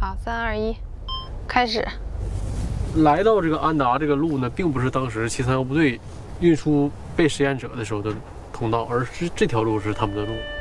好，3、2、1，开始。 来到这个安达这个路呢，并不是当时731部队运输被实验者的时候的通道，而是这条路是他们的路。